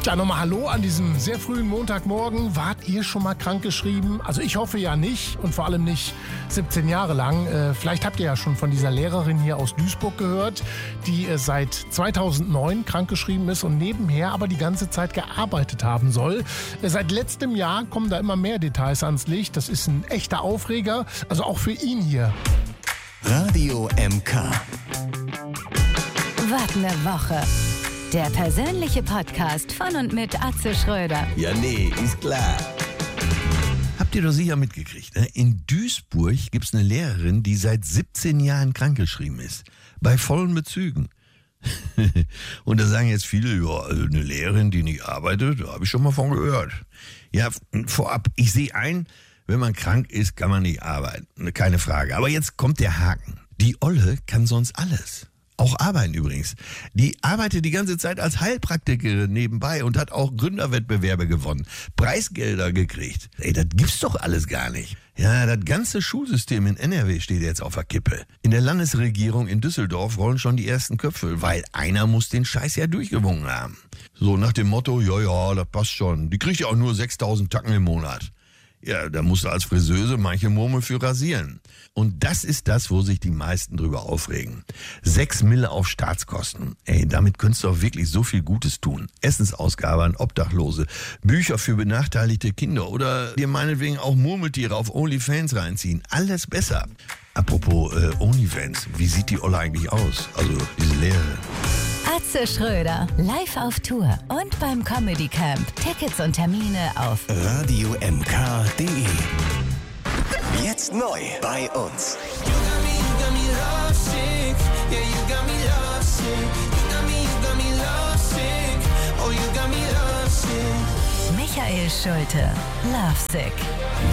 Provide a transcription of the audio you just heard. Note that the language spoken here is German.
Ja, nochmal Hallo an diesem sehr frühen Montagmorgen. Wart ihr schon mal krankgeschrieben? Also ich hoffe ja nicht und vor allem nicht 17 Jahre lang. Vielleicht habt ihr ja schon von dieser Lehrerin hier aus Duisburg gehört, die seit 2009 krankgeschrieben ist und nebenher aber die ganze Zeit gearbeitet haben soll. Seit letztem Jahr kommen da immer mehr Details ans Licht. Das ist ein echter Aufreger, also auch für ihn hier. Radio MK. Wart eine Woche. Der persönliche Podcast von und mit Atze Schröder. Ja, nee, ist klar. Habt ihr doch sicher mitgekriegt, ne? In Duisburg gibt's eine Lehrerin, die seit 17 Jahren krankgeschrieben ist. Bei vollen Bezügen. Und da sagen jetzt viele, ja, also eine Lehrerin, die nicht arbeitet, da habe ich schon mal von gehört. Ja, vorab, ich sehe ein, wenn man krank ist, kann man nicht arbeiten. Keine Frage. Aber jetzt kommt der Haken. Die Olle kann sonst alles. Auch arbeiten übrigens. Die arbeitet die ganze Zeit als Heilpraktikerin nebenbei und hat auch Gründerwettbewerbe gewonnen. Preisgelder gekriegt. Ey, das gibt's doch alles gar nicht. Ja, das ganze Schulsystem in NRW steht jetzt auf der Kippe. In der Landesregierung in Düsseldorf rollen schon die ersten Köpfe, weil einer muss den Scheiß ja durchgewunken haben. So nach dem Motto, ja, das passt schon. Die kriegt ja auch nur 6.000 Tacken im Monat. Ja, da musst du als Friseuse manche Murmel für rasieren. Und das ist das, wo sich die meisten drüber aufregen. 6 Mille auf Staatskosten. Ey, damit könntest du auch wirklich so viel Gutes tun. Essensausgabe an Obdachlose, Bücher für benachteiligte Kinder oder dir meinetwegen auch Murmeltiere auf OnlyFans reinziehen. Alles besser. Apropos OnlyFans, wie sieht die Olle eigentlich aus? Also diese Lehrerin. Atze Schröder, live auf Tour und beim Comedy Camp. Tickets und Termine auf radiomk.de. Jetzt neu bei uns. Michael Schulte, Lovesick.